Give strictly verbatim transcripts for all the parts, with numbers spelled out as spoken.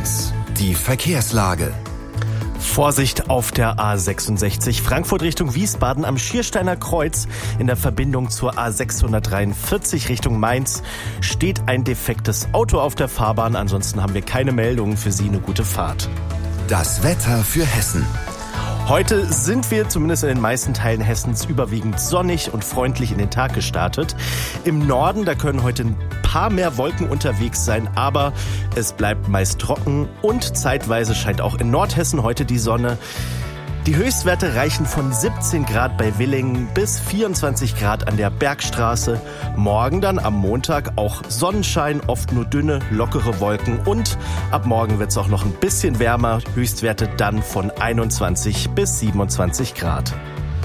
eins. Die Verkehrslage. Vorsicht auf der A sechsundsechzig, Frankfurt Richtung Wiesbaden am Schiersteiner Kreuz. In der Verbindung zur A sechshundertdreiundvierzig Richtung Mainz steht ein defektes Auto auf der Fahrbahn. Ansonsten haben wir keine Meldungen für Sie. Eine gute Fahrt. Das Wetter für Hessen. Heute sind wir zumindest in den meisten Teilen Hessens überwiegend sonnig und freundlich in den Tag gestartet. Im Norden, da können heute ein paar mehr Wolken unterwegs sein, aber es bleibt meist trocken und zeitweise scheint auch in Nordhessen heute die Sonne. Die Höchstwerte reichen von siebzehn Grad bei Willingen bis vierundzwanzig Grad an der Bergstraße. Morgen dann am Montag auch Sonnenschein, oft nur dünne, lockere Wolken und ab morgen wird es auch noch ein bisschen wärmer. Höchstwerte dann von einundzwanzig bis siebenundzwanzig Grad.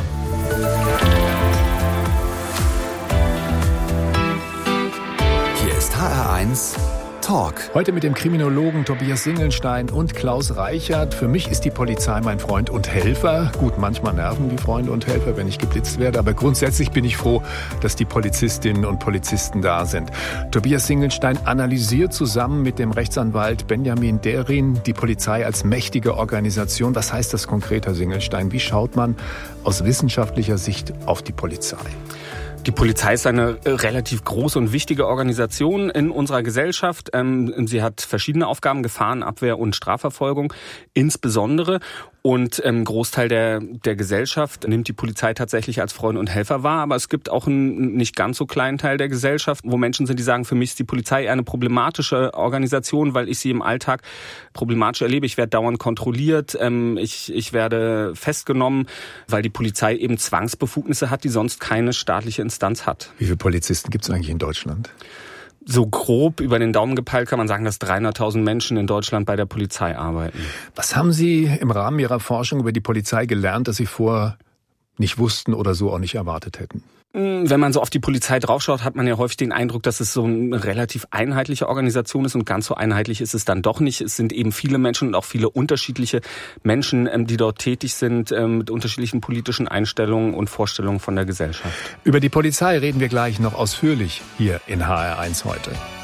Hier ist H R eins Talk. Heute mit dem Kriminologen Tobias Singelstein und Klaus Reichert. Für mich ist die Polizei mein Freund und Helfer. Gut, manchmal nerven die Freunde und Helfer, wenn ich geblitzt werde. Aber grundsätzlich bin ich froh, dass die Polizistinnen und Polizisten da sind. Tobias Singelstein analysiert zusammen mit dem Rechtsanwalt Benjamin Derin die Polizei als mächtige Organisation. Was heißt das konkret, Herr Singelstein? Wie schaut man aus wissenschaftlicher Sicht auf die Polizei? Die Polizei ist eine relativ große und wichtige Organisation in unserer Gesellschaft. Sie hat verschiedene Aufgaben, Gefahrenabwehr und Strafverfolgung insbesondere. Und ein Großteil der, der Gesellschaft nimmt die Polizei tatsächlich als Freund und Helfer wahr. Aber es gibt auch einen nicht ganz so kleinen Teil der Gesellschaft, wo Menschen sind, die sagen, für mich ist die Polizei eher eine problematische Organisation, weil ich sie im Alltag problematisch erlebe. Ich werde dauernd kontrolliert, ich, ich werde festgenommen, weil die Polizei eben Zwangsbefugnisse hat, die sonst keine staatliche Instanz hat. Wie viele Polizisten gibt es eigentlich in Deutschland? So grob über den Daumen gepeilt kann man sagen, dass dreihunderttausend Menschen in Deutschland bei der Polizei arbeiten. Was haben Sie im Rahmen Ihrer Forschung über die Polizei gelernt, das Sie vorher nicht wussten oder so auch nicht erwartet hätten? Wenn man so auf die Polizei draufschaut, hat man ja häufig den Eindruck, dass es so eine relativ einheitliche Organisation ist und ganz so einheitlich ist es dann doch nicht. Es sind eben viele Menschen und auch viele unterschiedliche Menschen, die dort tätig sind, mit unterschiedlichen politischen Einstellungen und Vorstellungen von der Gesellschaft. Über die Polizei reden wir gleich noch ausführlich hier in H R eins heute.